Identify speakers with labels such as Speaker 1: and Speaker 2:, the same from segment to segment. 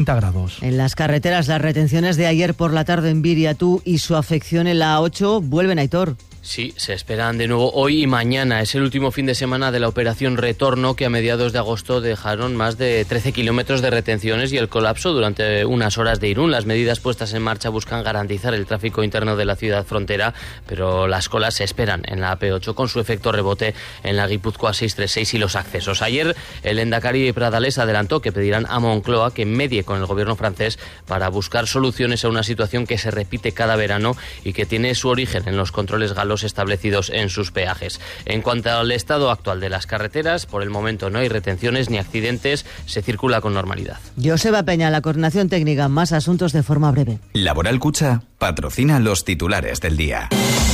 Speaker 1: grados.
Speaker 2: En las carreteras, las retenciones de ayer por la tarde en Viriatú y su afección en la A8 vuelven, Aitor.
Speaker 3: Sí, se esperan de nuevo hoy y mañana. Es el último fin de semana de la operación Retorno, que a mediados de agosto dejaron más de 13 kilómetros de retenciones y el colapso durante unas horas de Irún. Las medidas puestas en marcha buscan garantizar el tráfico interno de la ciudad frontera, pero las colas se esperan en la AP8 con su efecto rebote en la Guipúzcoa 636 y los accesos. Ayer el Endacari Pradales adelantó que pedirán a Moncloa que medie con el gobierno francés para buscar soluciones a una situación que se repite cada verano y que tiene su origen en los controles galos establecidos en sus peajes. En cuanto al estado actual de las carreteras, por el momento no hay retenciones ni accidentes, se circula con normalidad.
Speaker 2: Joseba Peña, la coordinación técnica, más asuntos de forma breve.
Speaker 4: Laboral Cucha patrocina los titulares del día.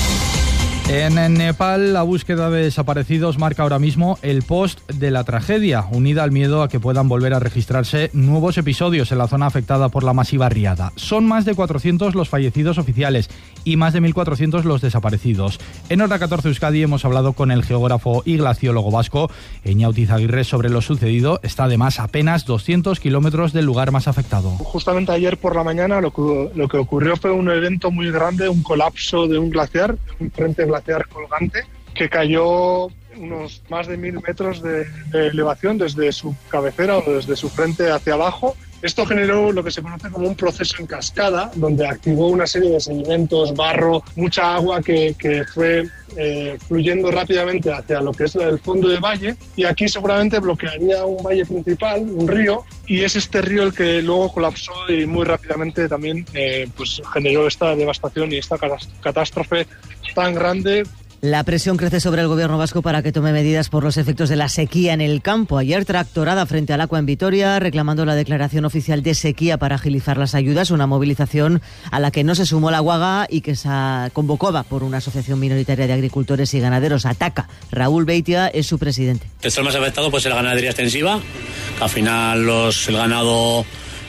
Speaker 1: En Nepal, la búsqueda de desaparecidos marca ahora mismo el post de la tragedia, unida al miedo a que puedan volver a registrarse nuevos episodios en la zona afectada por la masiva riada. Son más de 400 los fallecidos oficiales y más de 1.400 los desaparecidos. En Hora 14 Euskadi hemos hablado con el geógrafo y glaciólogo vasco Eñauti Izaguirre sobre lo sucedido. Está además a apenas 200 kilómetros del lugar más afectado.
Speaker 5: Justamente ayer por la mañana lo que ocurrió fue un evento muy grande, un colapso de un glaciar, un frente glaciar colgante que cayó unos más de 1.000 metros de elevación desde su cabecera o desde su frente hacia abajo. Esto generó lo que se conoce como un proceso en cascada, donde activó una serie de sedimentos, barro, mucha agua que fue fluyendo rápidamente hacia lo que es el fondo del valle, y aquí seguramente bloquearía un valle principal, un río, y es este río el que luego colapsó y muy rápidamente también pues generó esta devastación y esta catástrofe tan grande.
Speaker 2: La presión crece sobre el gobierno vasco para que tome medidas por los efectos de la sequía en el campo. Ayer tractorada frente al Aqua en Vitoria, reclamando la declaración oficial de sequía para agilizar las ayudas, una movilización a la que no se sumó la Guaga y que se convocaba por una asociación minoritaria de agricultores y ganaderos, ATACA. Raúl Beitia es su presidente.
Speaker 6: El sector más afectado pues es la ganadería extensiva, que al final el ganado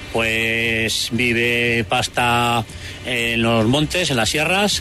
Speaker 6: pues vive, pasta en los montes, en las sierras,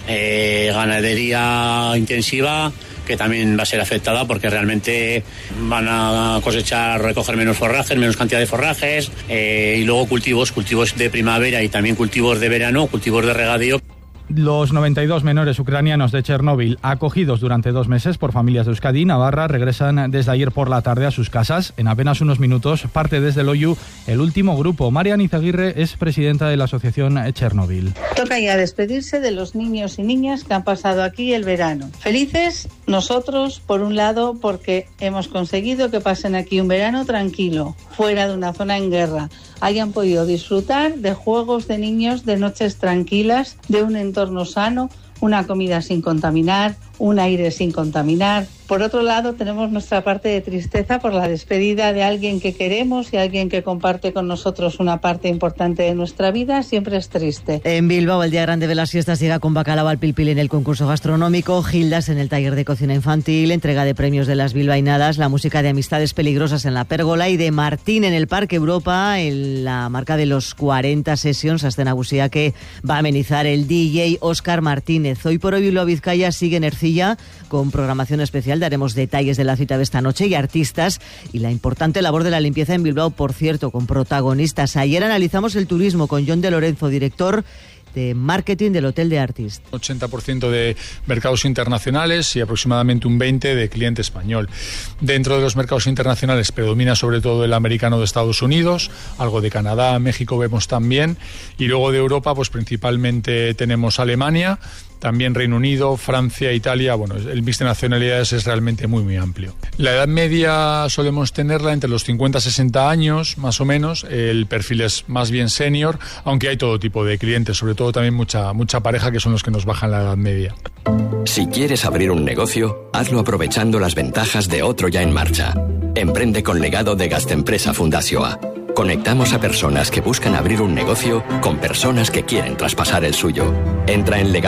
Speaker 6: ganadería intensiva que también va a ser afectada porque realmente van a cosechar, recoger menos forrajes, menos cantidad de forrajes, y luego cultivos de primavera y también cultivos de verano, cultivos de regadío.
Speaker 1: Los 92 menores ucranianos de Chernóbil, acogidos durante 2 meses por familias de Euskadi y Navarra, regresan desde ayer por la tarde a sus casas. En apenas unos minutos parte desde Loiu el último grupo. Marian Izaguirre es presidenta de la asociación Chernóbil.
Speaker 7: Toca ya despedirse de los niños y niñas que han pasado aquí el verano. Felices nosotros, por un lado, porque hemos conseguido que pasen aquí un verano tranquilo, fuera de una zona en guerra. Hayan podido disfrutar de juegos de niños, de noches tranquilas, de un entorno sano, una comida sin contaminar, un aire sin contaminar. Por otro lado, tenemos nuestra parte de tristeza por la despedida de alguien que queremos y alguien que comparte con nosotros una parte importante de nuestra vida. Siempre es triste.
Speaker 2: En Bilbao, el día grande de las fiestas llega con bacalao al pilpil en el concurso gastronómico, Gildas en el taller de cocina infantil, entrega de premios de las bilbainadas, la música de Amistades Peligrosas en la Pérgola y de Martín en el Parque Europa, en la marca de los 40 Sessions, hasta Nagusia, que va a amenizar el DJ Óscar Martínez. Hoy por hoy Bilbao Vizcaya sigue en Ercilla con programación especial. Daremos detalles de la cita de esta noche y artistas y la importante labor de la limpieza en Bilbao, por cierto, con protagonistas. Ayer analizamos el turismo con Jon de Lorenzo, director de marketing del Hotel de Artist.
Speaker 8: 80% de mercados internacionales y aproximadamente un 20% de cliente español. Dentro de los mercados internacionales predomina sobre todo el americano de Estados Unidos, algo de Canadá, México vemos también, y luego de Europa pues principalmente tenemos Alemania, también Reino Unido, Francia, Italia. Bueno, el mix de nacionalidades es realmente muy amplio. La edad media solemos tenerla entre los 50 y 60 años, más o menos. El perfil es más bien senior, aunque hay todo tipo de clientes, sobre todo también mucha pareja, que son los que nos bajan la edad media.
Speaker 9: Si quieres abrir un negocio, hazlo aprovechando las ventajas de otro ya en marcha. Emprende con legado de Gastempresa Fundazioa. Conectamos a personas que buscan abrir un negocio con personas que quieren traspasar el suyo. Entra en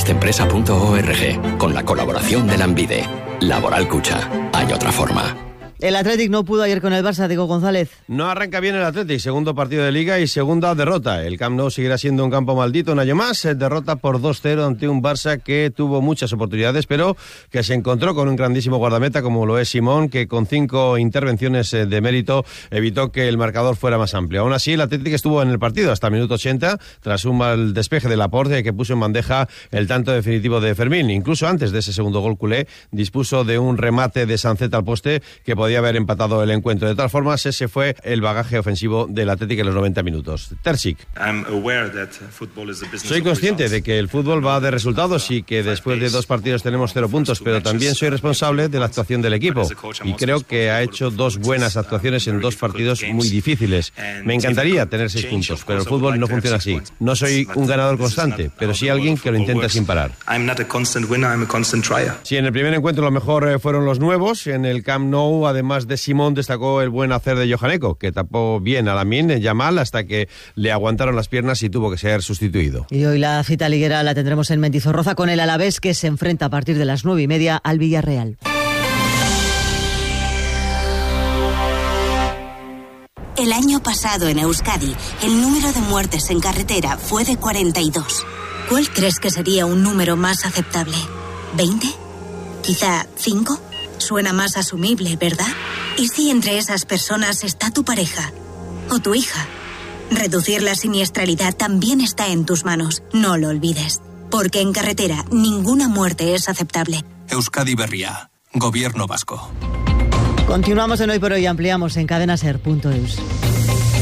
Speaker 9: legado.gastempresa.org con la colaboración de Lanbide. Laboral Cucha. Hay otra forma.
Speaker 2: El Athletic no pudo ayer con el Barça, Diego González.
Speaker 10: No arranca bien el Athletic, segundo partido de Liga y segunda derrota. El Camp Nou seguirá siendo un campo maldito un año más. Derrota por 2-0 ante un Barça que tuvo muchas oportunidades, pero que se encontró con un grandísimo guardameta como lo es Simón, que con 5 intervenciones de mérito evitó que el marcador fuera más amplio. Aún así, el Athletic estuvo en el partido hasta el minuto 80, tras un mal despeje de Laporte que puso en bandeja el tanto definitivo de Fermín. Incluso antes de ese segundo gol culé, dispuso de un remate de Sancet al poste que podía haber empatado el encuentro. De todas formas, ese fue el bagaje ofensivo del Athletic en los 90 minutos. Terzic. Soy consciente de que el fútbol va de resultados y que después de 2 partidos tenemos 0 puntos, pero también soy responsable de la actuación del equipo y creo que ha hecho 2 buenas actuaciones en 2 partidos muy difíciles. Me encantaría tener 6 puntos, pero el fútbol no funciona así. No soy un ganador constante, pero sí alguien que lo intenta sin parar. Sí, en el primer encuentro lo mejor fueron los nuevos. En el Camp Nou, además de Simón, destacó el buen hacer de Johan Eko, que tapó bien a Lamine Yamal hasta que le aguantaron las piernas y tuvo que ser sustituido.
Speaker 2: Y hoy la cita liguera la tendremos en Mendizorroza con el Alavés, que se enfrenta a partir de las 9:30 al Villarreal.
Speaker 11: El año pasado en Euskadi, el número de muertes en carretera fue de 42. ¿Cuál crees que sería un número más aceptable? ¿20? ¿Quizá 5? Suena más asumible, ¿verdad? ¿Y si entre esas personas está tu pareja o tu hija? Reducir la siniestralidad también está en tus manos. No lo olvides. Porque en carretera ninguna muerte es aceptable.
Speaker 12: Euskadi Berria, Gobierno Vasco.
Speaker 2: Continuamos en Hoy por Hoy, ampliamos en cadenaser.eus.